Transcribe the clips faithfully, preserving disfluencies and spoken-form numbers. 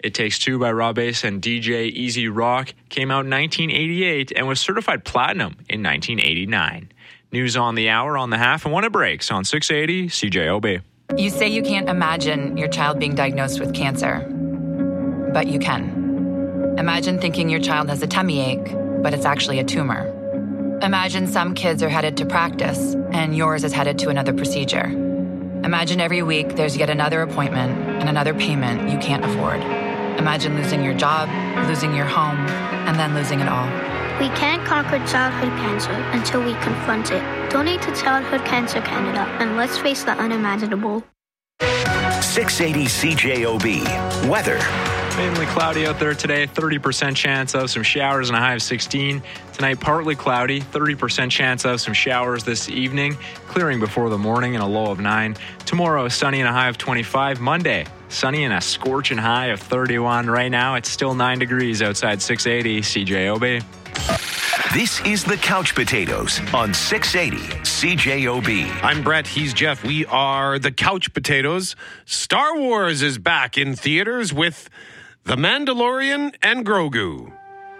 It Takes Two by Rob Bass and D J Easy Rock came out in nineteen eighty-eight and was certified platinum in nineteen eighty-nine. News on the hour, on the half, and when it breaks on six eighty C J O B. You say you can't imagine your child being diagnosed with cancer, but you can. Imagine thinking your child has a tummy ache, but it's actually a tumor. Imagine some kids are headed to practice, and yours is headed to another procedure. Imagine every week there's yet another appointment and another payment you can't afford. Imagine losing your job, losing your home, and then losing it all. We can't conquer childhood cancer until we confront it. Donate to Childhood Cancer Canada, and let's face the unimaginable. six eighty C J O B. Weather. Mainly cloudy out there today, thirty percent chance of some showers and a high of sixteen. Tonight, partly cloudy, thirty percent chance of some showers this evening, clearing before the morning and a low of nine. Tomorrow, sunny and a high of twenty-five. Monday, sunny and a scorching high of thirty-one. Right now, it's still nine degrees outside six eighty C J O B. This is the Couch Potatoes on six eighty C J O B. I'm Brett. He's Jeff. We are the Couch Potatoes. Star Wars is back in theaters with The Mandalorian and Grogu.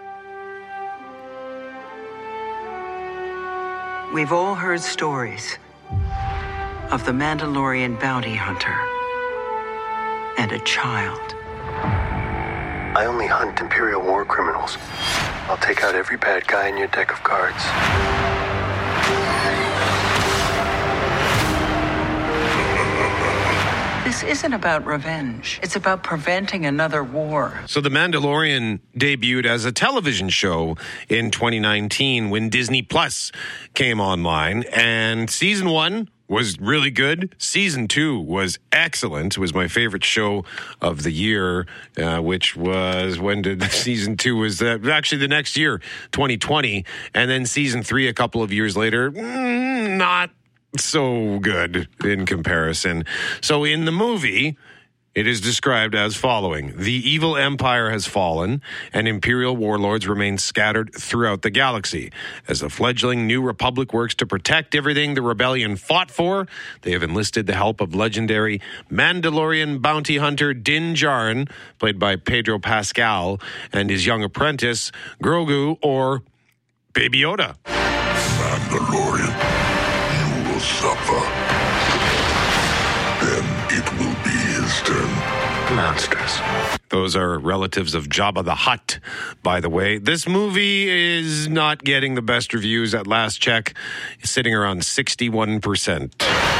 We've all heard stories of the Mandalorian bounty hunter and a child. I only hunt Imperial war criminals. I'll take out every bad guy in your deck of cards. This isn't about revenge. It's about preventing another war. So The Mandalorian debuted as a television show in twenty nineteen when Disney Plus came online, and season one was really good. Season two was excellent. It was my favorite show of the year, uh, which was, when did season two was uh, actually the next year, twenty twenty. And then season three, a couple of years later, mm, not so good in comparison. So in the movie, it is described as following. The evil empire has fallen, and Imperial warlords remain scattered throughout the galaxy. As the fledgling New Republic works to protect everything the rebellion fought for, they have enlisted the help of legendary Mandalorian bounty hunter Din Djarin, played by Pedro Pascal, and his young apprentice, Grogu, or Baby Yoda. Mandalorian, you will suffer. Then it will be his turn. Monsters. Those are relatives of Jabba the Hutt, by the way. This movie is not getting the best reviews at last check, sitting around sixty-one percent.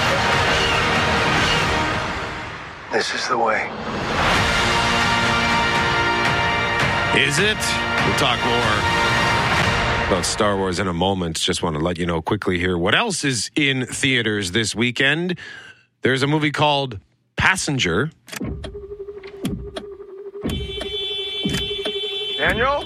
This is the way. Is it? We'll talk more about Star Wars in a moment. Just want to let you know quickly here what else is in theaters this weekend. There's a movie called Passenger. Daniel?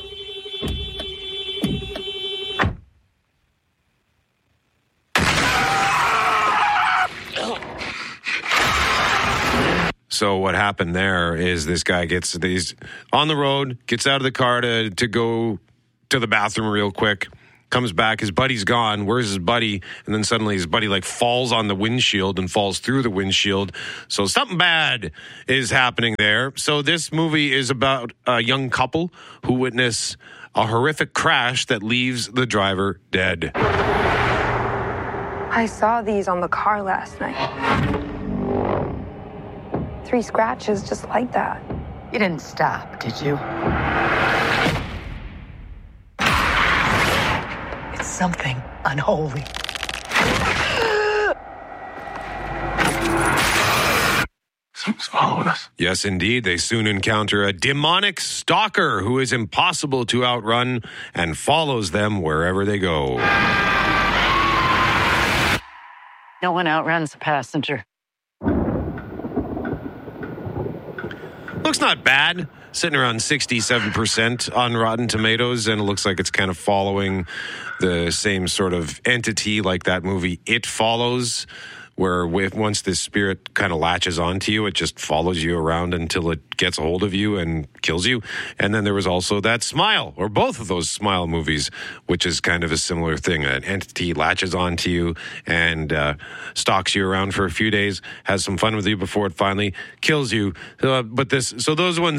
So what happened there is this guy gets, he's on the road, gets out of the car to, to go to the bathroom real quick, comes back, his buddy's gone. Where's his buddy? And then suddenly his buddy like falls on the windshield and falls through the windshield. So something bad is happening there. So this movie is about a young couple who witness a horrific crash that leaves the driver dead. I saw these on the car last night. Three scratches just like that. You didn't stop, did you? It's something unholy. Something's following us. Yes, indeed. They soon encounter a demonic stalker who is impossible to outrun and follows them wherever they go. No one outruns a passenger. Looks not bad. Sitting around sixty-seven percent on Rotten Tomatoes, and it looks like it's kind of following the same sort of entity like that movie It Follows, where with, once this spirit kind of latches onto you, it just follows you around until it gets a hold of you and kills you. And then there was also that Smile, or both of those Smile movies, which is kind of a similar thing. An entity latches onto you and uh, stalks you around for a few days, has some fun with you before it finally kills you. Uh, but this, so those ones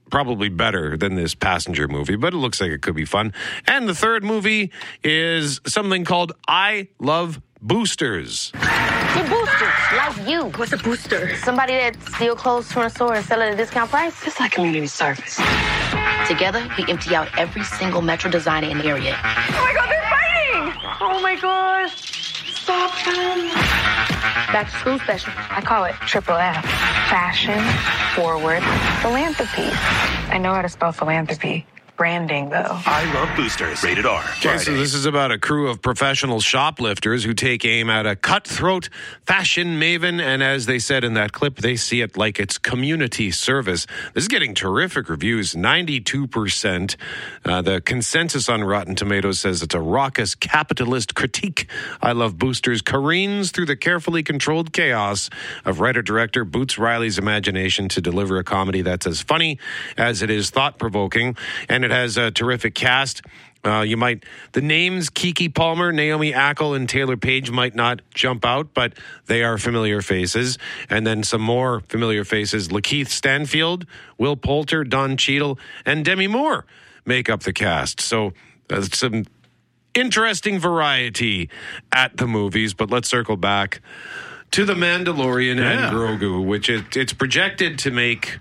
probably better than this Passenger movie, but it looks like it could be fun. And the third movie is something called I Love Boosters. Hey, boosters, like you. What's a booster? Somebody that steal clothes from a store and sell it at a discount price. It's like community service. Together, we empty out every single Metro designer in the area. Oh my God, they're fighting! Oh my gosh. Stop them. Back to school special. I call it triple F. Fashion, forward, philanthropy. I know how to spell philanthropy. Branding, though. I Love Boosters. Rated R. Okay, so this is about a crew of professional shoplifters who take aim at a cutthroat fashion maven, and as they said in that clip, they see it like it's community service. This is getting terrific reviews, ninety-two percent. Uh, the consensus on Rotten Tomatoes says it's a raucous capitalist critique. I Love Boosters careens through the carefully controlled chaos of writer-director Boots Riley's imagination to deliver a comedy that's as funny as it is thought-provoking, and it It has a terrific cast. Uh, you might the names Keke Palmer, Naomi Ackel, and Taylor Page might not jump out, but they are familiar faces. And then some more familiar faces: Lakeith Stanfield, Will Poulter, Don Cheadle, and Demi Moore make up the cast. So uh, some interesting variety at the movies. But let's circle back to The Mandalorian yeah. and Grogu, which it, it's projected to make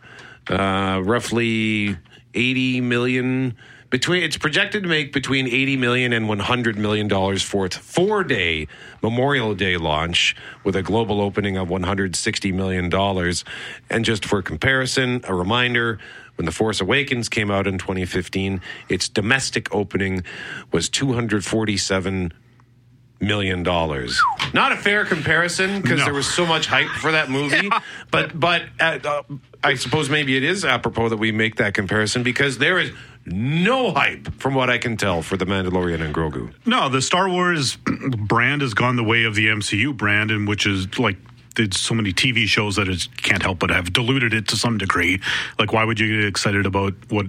uh, roughly eighty million between it's projected to make between eighty million and one hundred million dollars for its four-day Memorial Day launch with a global opening of one hundred sixty million dollars. And just for comparison, a reminder, when The Force Awakens came out in twenty fifteen, its domestic opening was two hundred forty-seven million dollars. Not a fair comparison because no. there was so much hype for that movie, but but uh, uh, I suppose maybe it is apropos that we make that comparison because there is no hype, from what I can tell, for The Mandalorian and Grogu. No, the Star Wars brand has gone the way of the M C U brand, and which is like there's so many T V shows that it can't help but have diluted it to some degree. Like, why would you get excited about what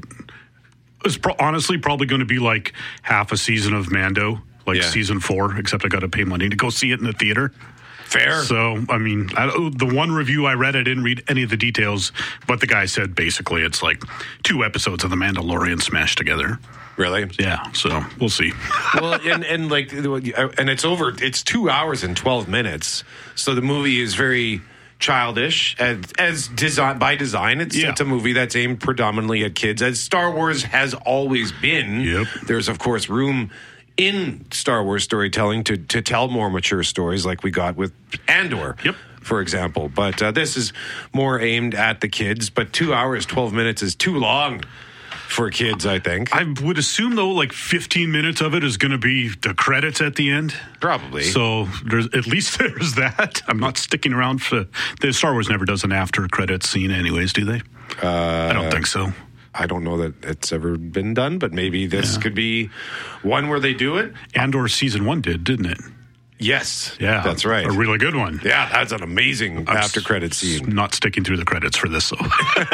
is pro- honestly probably going to be like half a season of Mando? Like yeah. season four, except I got to pay money to go see it in the theater. Fair. So, I mean, I, the one review I read, I didn't read any of the details, but the guy said basically it's like two episodes of The Mandalorian smashed together. Really? Yeah. So we'll see. Well, and, and like, and it's over. It's two hours and twelve minutes. So the movie is very childish as, as design by design. It's, yeah. it's a movie that's aimed predominantly at kids, as Star Wars has always been. Yep. There's of course room in Star Wars storytelling to, to tell more mature stories like we got with Andor, yep. for example. But uh, this is more aimed at the kids. But two hours, twelve minutes is too long for kids, I think. I would assume, though, like fifteen minutes of it is going to be the credits at the end. Probably. So there's at least there's that. I'm not sticking around for... The Star Wars never does an after credits scene anyways, do they? Uh, I don't think so. I don't know that it's ever been done, but maybe this yeah. could be one where they do it. Andor season one did, didn't it? Yes. Yeah. That's right. A really good one. Yeah, that's an amazing I'm after credit scene. Not sticking through the credits for this, though.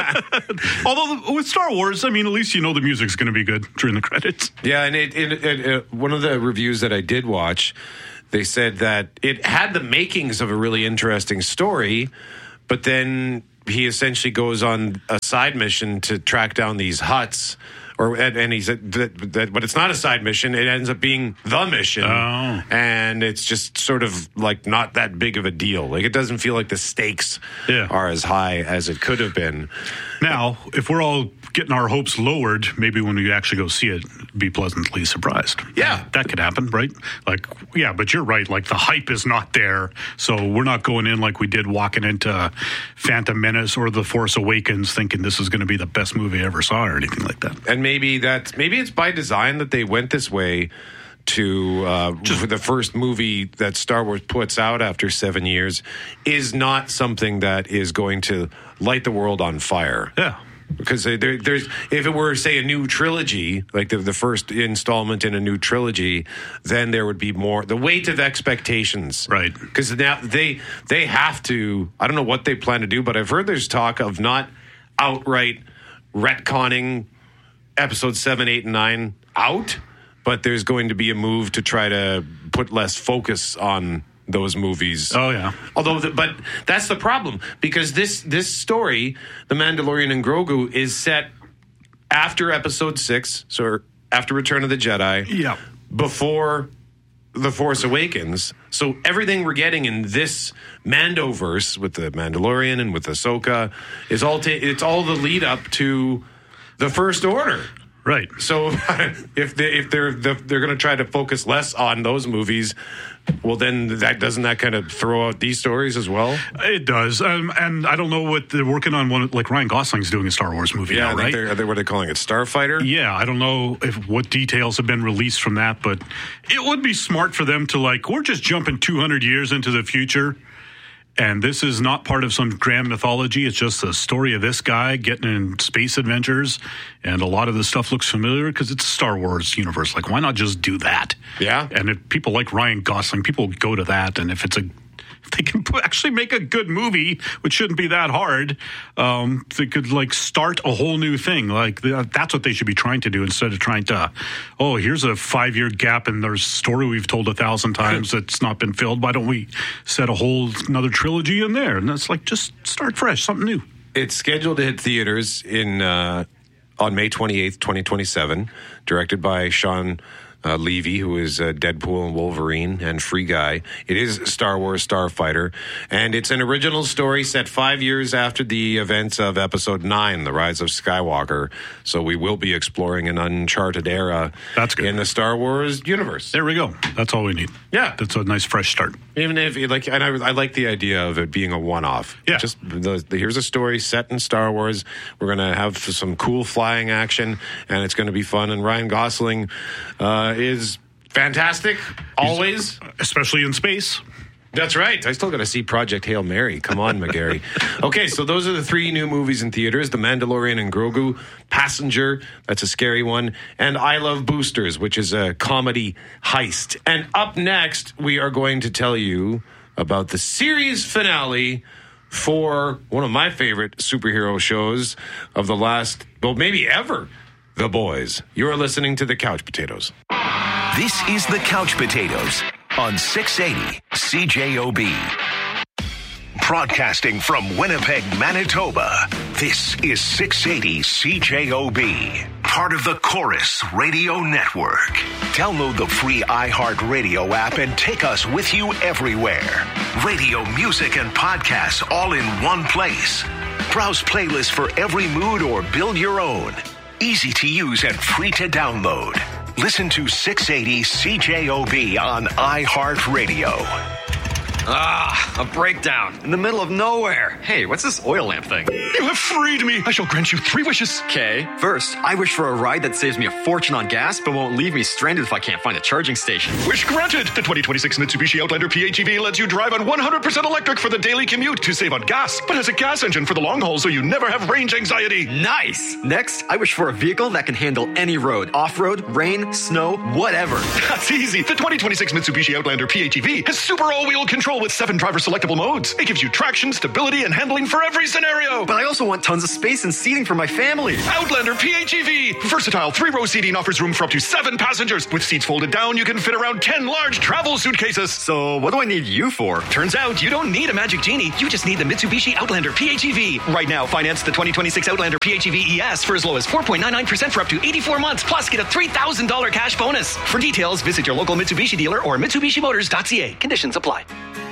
Although with Star Wars, I mean, at least you know the music's going to be good during the credits. Yeah, and it, it, it, it, one of the reviews that I did watch, they said that it had the makings of a really interesting story, but then he essentially goes on a side mission to track down these huts, or and, and he's that, that, but it's not a side mission. It ends up being the mission, oh. and it's just sort of like not that big of a deal. Like it doesn't feel like the stakes yeah. are as high as it could have been. Now, if we're all getting our hopes lowered, maybe when we actually go see it, be pleasantly surprised. Yeah. That could happen, right? Like, yeah, but you're right. Like, the hype is not there. So we're not going in like we did walking into Phantom Menace or The Force Awakens thinking this is going to be the best movie I ever saw or anything like that. And maybe that's, maybe it's by design that they went this way to uh, Just, the first movie that Star Wars puts out after seven years is not something that is going to light the world on fire. Yeah. Because there, there's, if it were, say, a new trilogy, like the, the first installment in a new trilogy, then there would be more the weight of expectations, right? Because now they they have to. I don't know what they plan to do, but I've heard there's talk of not outright retconning episodes seven, eight, and nine out, but there's going to be a move to try to put less focus on those movies. Oh yeah. Although, the, but that's the problem because this this story, The Mandalorian and Grogu, is set after Episode Six, so after Return of the Jedi, yeah, before The Force Awakens. So everything we're getting in this Mandoverse with the Mandalorian and with Ahsoka is all ta- it's all the lead up to the First Order. Right. So if they if they're they're going to try to focus less on those movies, well, then that doesn't that kind of throw out these stories as well? It does, um, and I don't know what they're working on. One like Ryan Gosling's doing a Star Wars movie Yeah, now, I think right? they're, are they what are they calling it, Starfighter? Yeah, I don't know if what details have been released from that, but it would be smart for them to like we're just jumping two hundred years into the future. And this is not part of some grand mythology. It's just the story of this guy getting in space adventures. And a lot of the stuff looks familiar because it's a Star Wars universe. Like, why not just do that? Yeah. And if people like Ryan Gosling, people go to that. And if it's a, if they can actually make a good movie, which shouldn't be that hard, um, they could like start a whole new thing. Like that's what they should be trying to do instead of trying to, oh, here's a five year gap in their story we've told a thousand times that's not been filled. Why don't we set a whole another trilogy in there? And that's like just start fresh, something new. It's scheduled to hit theaters in uh, on May twenty-eighth, twenty twenty-seven, directed by Sean Uh, Levy, who is uh, Deadpool and Wolverine and Free Guy. It is Star Wars Starfighter, and it's an original story set five years after the events of Episode nine, The Rise of Skywalker. So we will be exploring an uncharted era That's good. in the Star Wars universe. There we go. That's all we need. Yeah. That's a nice fresh start. Even if, like, and I, I like the idea of it being a one-off. Yeah. Just the, the, here's a story set in Star Wars. We're going to have some cool flying action, and it's going to be fun. And Ryan Gosling uh, is fantastic, always. He's, especially in space. That's right. I still got to see Project Hail Mary. Come on, McGarry. Okay, so those are the three new movies in theaters: The Mandalorian and Grogu, Passenger, that's a scary one, and I Love Boosters, which is a comedy heist. And up next, we are going to tell you about the series finale for one of my favorite superhero shows of the last, well, maybe ever, The Boys. You're listening to The Couch Potatoes. This is The Couch Potatoes on six eighty C J O B. Broadcasting from Winnipeg, Manitoba, this is six eighty C J O B, part of the Chorus Radio Network. Download the free iHeartRadio app and take us with you everywhere. Radio, music, and podcasts all in one place. Browse playlists for every mood or build your own. Easy to use and free to download. Listen to six eighty C J O B on iHeartRadio. Ah, a breakdown in the middle of nowhere. Hey, what's this oil lamp thing? You have freed me. I shall grant you three wishes. Okay. First, I wish for a ride that saves me a fortune on gas, but won't leave me stranded if I can't find a charging station. Wish granted. The twenty twenty-six Mitsubishi Outlander P H E V lets you drive on one hundred percent electric for the daily commute to save on gas, but has a gas engine for the long haul so you never have range anxiety. Nice. Next, I wish for a vehicle that can handle any road, off-road, rain, snow, whatever. That's easy. The twenty twenty-six Mitsubishi Outlander P H E V has super all-wheel control with seven driver selectable modes. It gives you traction, stability, and handling for every scenario. But I also want tons of space and seating for my family. Outlander P H E V. Versatile three-row seating offers room for up to seven passengers. With seats folded down, you can fit around ten large travel suitcases. So what do I need you for? Turns out you don't need a magic genie. You just need the Mitsubishi Outlander P H E V. Right now, finance the twenty twenty-six Outlander P H E V E S for as low as four point nine nine percent for up to eighty-four months, plus get a three thousand dollars cash bonus. For details, visit your local Mitsubishi dealer or Mitsubishi Motors dot C A. Conditions apply.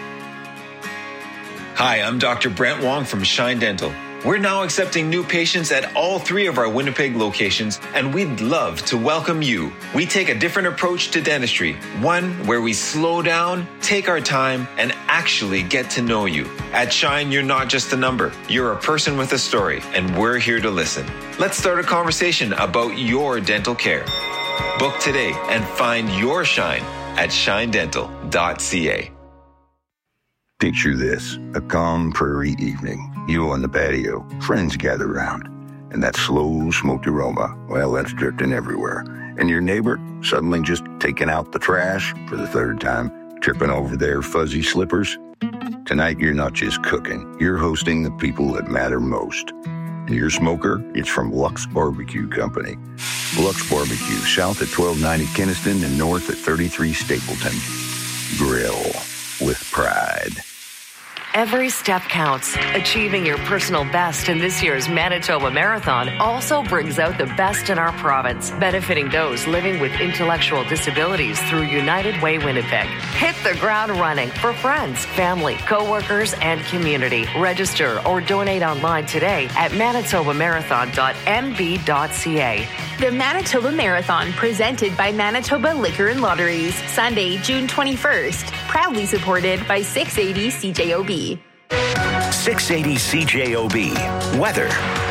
Hi, I'm Doctor Brent Wong from Shine Dental. We're now accepting new patients at all three of our Winnipeg locations, and we'd love to welcome you. We take a different approach to dentistry, one where we slow down, take our time, and actually get to know you. At Shine, you're not just a number. You're a person with a story, and we're here to listen. Let's start a conversation about your dental care. Book today and find your Shine at shine dental dot C A. Picture this, a calm prairie evening. You on the patio, friends gather around, and that slow smoked aroma, well, that's drifting everywhere. And your neighbor suddenly just taking out the trash for the third time, tripping over their fuzzy slippers. Tonight, you're not just cooking, you're hosting the people that matter most. And your smoker, it's from Lux Barbecue Company. Lux Barbecue, south at twelve ninety Keniston and north at thirty-three Stapleton. Grill with pride. Every step counts. Achieving your personal best in this year's Manitoba Marathon also brings out the best in our province, benefiting those living with intellectual disabilities through United Way Winnipeg. Hit the ground running for friends, family, co-workers, and community. Register or donate online today at manitoba marathon dot m b dot c a. The Manitoba Marathon, presented by Manitoba Liquor and Lotteries, Sunday, June twenty-first. Proudly supported by six eighty C J O B. six eighty C J O B. Weather.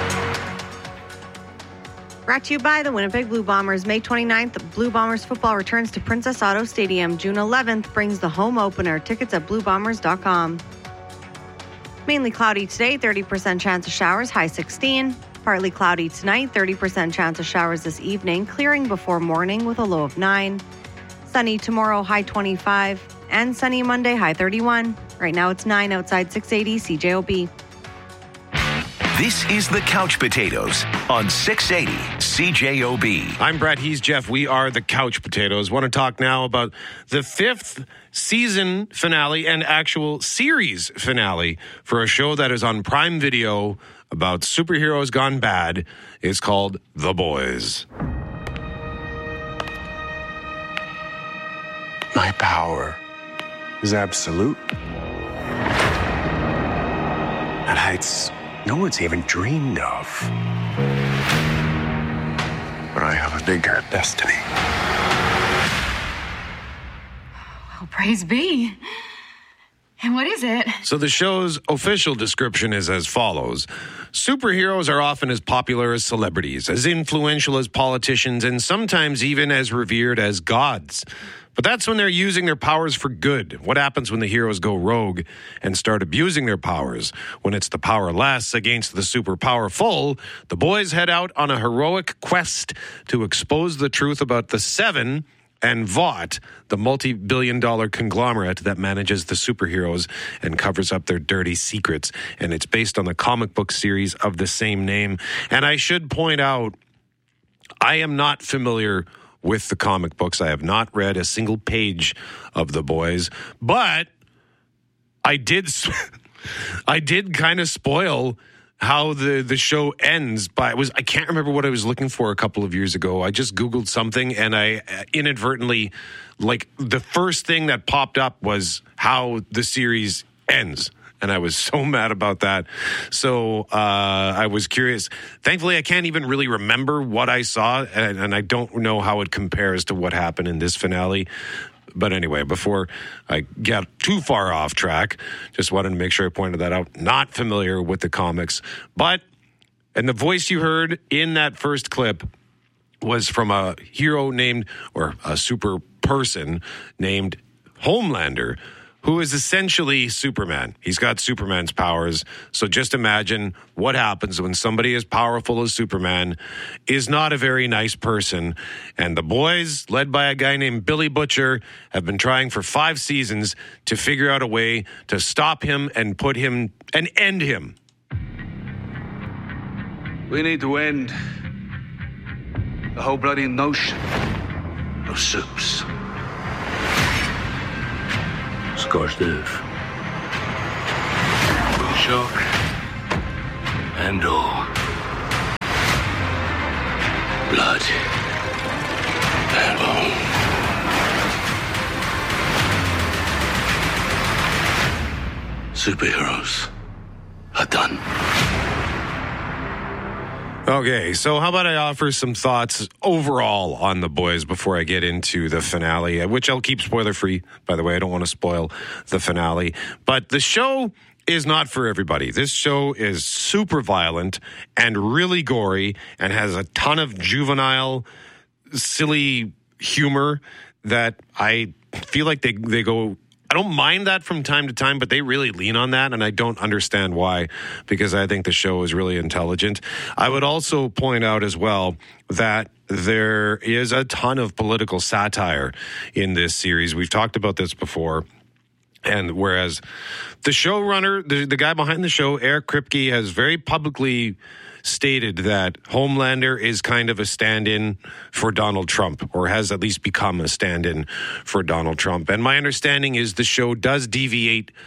Brought to you by the Winnipeg Blue Bombers. May twenty-ninth, Blue Bombers football returns to Princess Auto Stadium. June eleventh brings the home opener. Tickets at blue bombers dot com. Mainly cloudy today, thirty percent chance of showers, high sixteen. Partly cloudy tonight, thirty percent chance of showers this evening, clearing before morning with a low of nine. Sunny tomorrow, high twenty-five. And sunny Monday, high thirty-one. Right now it's nine outside six eighty C J O B. This is the Couch Potatoes on six eighty C J O B. I'm Brett. He's Jeff. We are the Couch Potatoes. Want to talk now about the fifth season finale and actual series finale for a show that is on Prime Video about superheroes gone bad. It's called The Boys. My power is absolute. At heights no one's even dreamed of. But I have a bigger destiny. Well, praise be. And what is it? So the show's official description is as follows. Superheroes are often as popular as celebrities, as influential as politicians, and sometimes even as revered as gods. But that's when they're using their powers for good. What happens when the heroes go rogue and start abusing their powers? When it's the powerless against the super powerful, the boys head out on a heroic quest to expose the truth about the Seven and Vought, the multi-billion dollar conglomerate that manages the superheroes and covers up their dirty secrets. And it's based on the comic book series of the same name. And I should point out, I am not familiar with the comic books. I have not read a single page of The Boys, but I did I did kind of spoil how the, the show ends by it was I can't remember what I was looking for a couple of years ago. I just Googled something and I inadvertently, like, the first thing that popped up was how the series ends. And I was so mad about that. So uh, I was curious. Thankfully, I can't even really remember what I saw, and, and I don't know how it compares to what happened in this finale. But anyway, before I get too far off track, just wanted to make sure I pointed that out. Not familiar with the comics. But, and the voice you heard in that first clip was from a hero named, or a super person named Homelander, who is essentially Superman. He's got Superman's powers. So just imagine what happens when somebody as powerful as Superman is not a very nice person. And the boys, led by a guy named Billy Butcher, have been trying for five seasons to figure out a way to stop him and put him and end him. We need to end the whole bloody notion of supes. Scorched earth. Shock. And all. Blood. And bone. Superheroes are done. Okay, so how about I offer some thoughts overall on The Boys before I get into the finale, which I'll keep spoiler-free, by the way. I don't want to spoil the finale. But the show is not for everybody. This show is super violent and really gory and has a ton of juvenile, silly humor that I feel like they, they go... I don't mind that from time to time, but they really lean on that, and I don't understand why, because I think the show is really intelligent. I would also point out as well that there is a ton of political satire in this series. We've talked about this before. And whereas the showrunner, the, the guy behind the show, Eric Kripke, has very publicly stated that Homelander is kind of a stand-in for Donald Trump, or has at least become a stand-in for Donald Trump. And my understanding is the show does deviate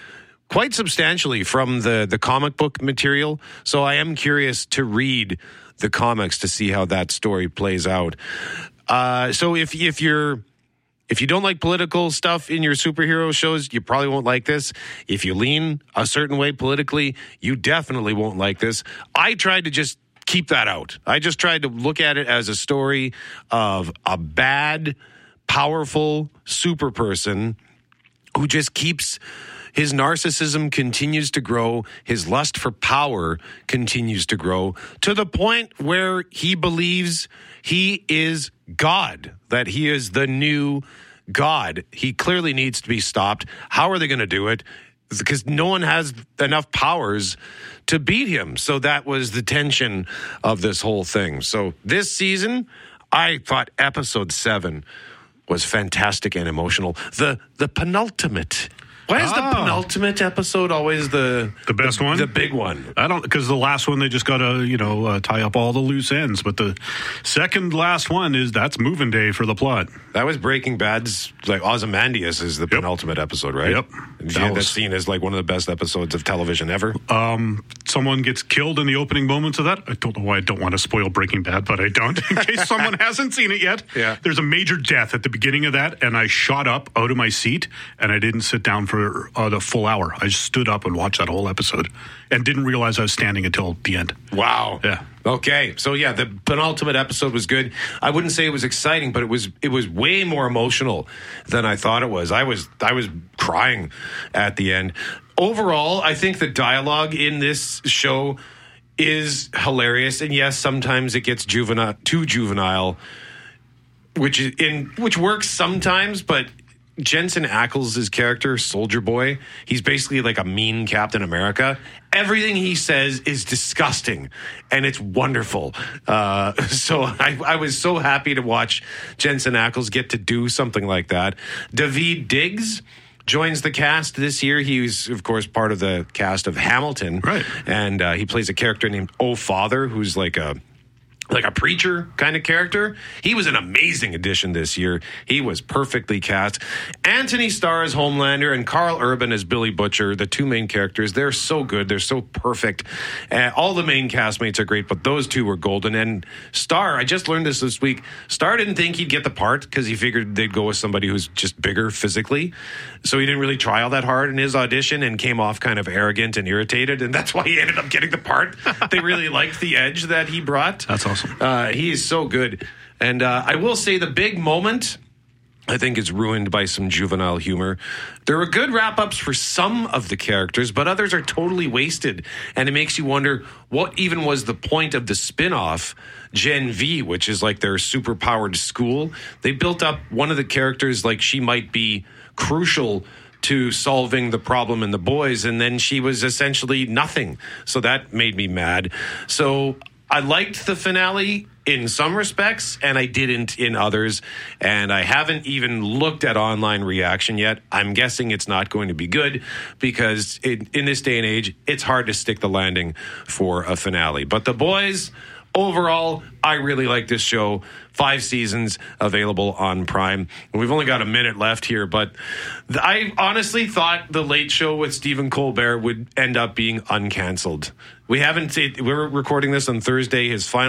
quite substantially from the, the comic book material. So I am curious to read the comics to see how that story plays out. Uh, so if if you're if you don't like political stuff in your superhero shows, you probably won't like this. If you lean a certain way politically, you definitely won't like this. I tried to just keep that out. I just tried to look at it as a story of a bad, powerful super person who just keeps, his narcissism continues to grow, his lust for power continues to grow, to the point where he believes he is God, that he is the new God. He clearly needs to be stopped. How are they going to do it? Because no one has enough powers to beat him. So that was the tension of this whole thing. So this season, I thought episode seven was fantastic and emotional. The the penultimate. Why is Ah. the penultimate episode always the The best the, one? The big one. I don't, because the last one, they just got to, you know, uh, tie up all the loose ends. But the second last one is, that's moving day for the plot. That was Breaking Bad's, like, Ozymandias is the penultimate episode, right? Yep. And That yeah, was- that's seen as like one of the best episodes of television ever. Um, someone gets killed in the opening moments of that. I don't know why I don't want to spoil Breaking Bad, but I don't, in case someone hasn't seen it yet. Yeah. There's a major death at the beginning of that, and I shot up out of my seat, and I didn't sit down for uh, the full hour. I just stood up and watched that whole episode, and didn't realize I was standing until the end. Wow. Yeah. Okay. So yeah, the penultimate episode was good. I wouldn't say it was exciting, but it was it was way more emotional than I thought it was. I was I was crying at the end. Overall, I think the dialogue in this show is hilarious, and yes, sometimes it gets juvenile, too juvenile, which is in which works sometimes, but Jensen Ackles' character, Soldier Boy, he's basically like a mean Captain America. Everything he says is disgusting, and it's wonderful. Uh, so I, I was so happy to watch Jensen Ackles get to do something like that. Daveed Diggs joins the cast this year. He's, of course, part of the cast of Hamilton. Right. And uh, he plays a character named Oh Father, who's like a like a preacher kind of character. He was an amazing addition this year. He was perfectly cast. Anthony Starr as Homelander and Carl Urban as Billy Butcher, the two main characters. They're so good. They're so perfect. Uh, all the main castmates are great, but those two were golden. And Starr, I just learned this this week, Starr didn't think he'd get the part because he figured they'd go with somebody who's just bigger physically. So he didn't really try all that hard in his audition and came off kind of arrogant and irritated. And that's why he ended up getting the part. They really liked the edge that he brought. That's awesome. Uh, he is so good. And uh, I will say the big moment, I think, is ruined by some juvenile humor. There were good wrap-ups for some of the characters, but others are totally wasted. And it makes you wonder what even was the point of the spin-off, Gen V, which is like their super-powered school. They built up one of the characters like she might be crucial to solving the problem in the boys, and then she was essentially nothing. So that made me mad. So I liked the finale in some respects, and I didn't in others. And I haven't even looked at online reaction yet. I'm guessing it's not going to be good because it, in this day and age, it's hard to stick the landing for a finale. But the boys, overall, I really like this show. Five seasons available on Prime. We've only got a minute left here, but th- I honestly thought The Late Show with Stephen Colbert would end up being uncanceled. We haven't, it, we're recording this on Thursday. His final